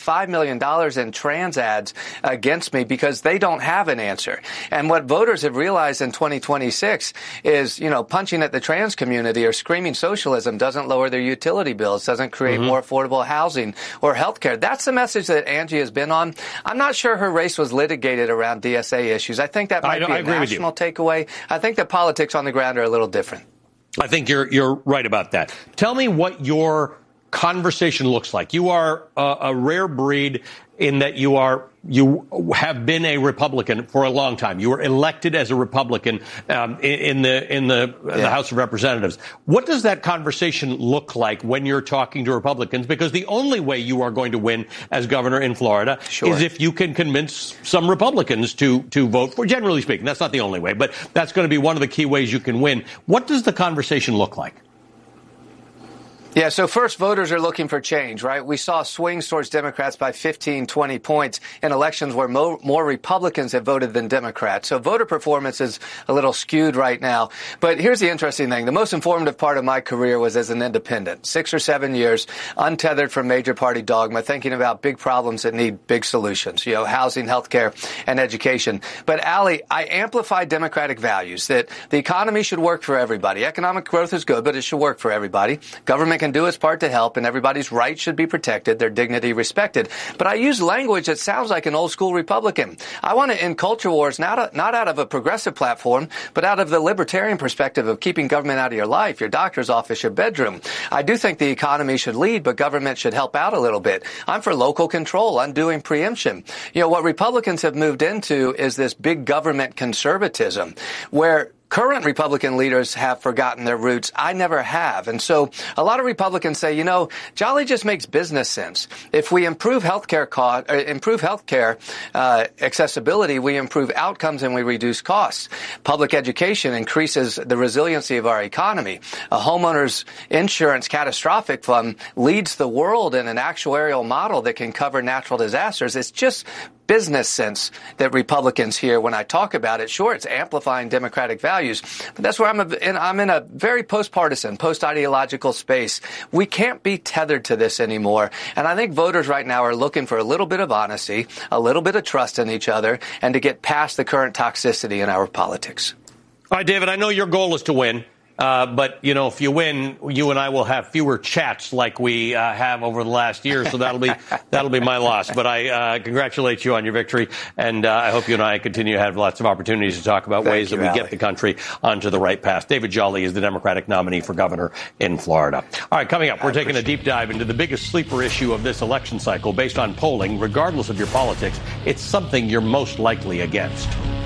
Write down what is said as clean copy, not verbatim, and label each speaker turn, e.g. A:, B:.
A: $5 million in trans ads against me because they don't have an answer. And what voters have realized in 2026 is, punching at the trans community or screaming socialism doesn't lower their utility bills, doesn't create more affordable housing or health care. That's the message that Angie has been on. I'm not sure her race was litigated around DSA issues. I think that might be a national takeaway. I think the politics on the ground are a little different.
B: I think you're right about that. Tell me what your conversation looks like. You are a rare breed in that you have been a Republican for a long time. You were elected as a Republican in the House of Representatives. What does that conversation look like when you're talking to Republicans? Because the only way you are going to win as governor in Florida is if you can convince some Republicans to vote for. Generally speaking, that's not the only way, but that's going to be one of the key ways you can win. What does the conversation look like?
A: Yeah, so first, voters are looking for change, right? We saw swings towards Democrats by 15, 20 points in elections where more Republicans have voted than Democrats. So voter performance is a little skewed right now. But here's the interesting thing. The most informative part of my career was as an independent. 6 or 7 years, untethered from major party dogma, thinking about big problems that need big solutions, housing, healthcare, and education. But, Allie, I amplify Democratic values that the economy should work for everybody. Economic growth is good, but it should work for everybody. Government can do its part to help, and everybody's rights should be protected, their dignity respected. But I use language that sounds like an old school Republican. I want to end culture wars not out of a progressive platform, but out of the libertarian perspective of keeping government out of your life, your doctor's office, your bedroom. I do think the economy should lead, but government should help out a little bit. I'm for local control, undoing preemption. What Republicans have moved into is this big government conservatism where current Republican leaders have forgotten their roots. I never have. And so a lot of Republicans say, Jolly just makes business sense. If we improve healthcare accessibility, we improve outcomes and we reduce costs. Public education increases the resiliency of our economy. A homeowner's insurance catastrophic fund leads the world in an actuarial model that can cover natural disasters. It's just business sense that Republicans hear when I talk about it. Sure, it's amplifying Democratic values, but that's where I'm in a very post-partisan, post-ideological space. We can't be tethered to this anymore. And I think voters right now are looking for a little bit of honesty, a little bit of trust in each other, and to get past the current toxicity in our politics.
B: All right, David, I know your goal is to win. But, if you win, you and I will have fewer chats like we have over the last year. So that'll be my loss. But I congratulate you on your victory. And I hope you and I continue to have lots of opportunities to talk about ways that we get the country onto the right path. David Jolly is the Democratic nominee for governor in Florida. All right, coming up, we're taking a deep dive into the biggest sleeper issue of this election cycle based on polling. Regardless of your politics, it's something you're most likely against.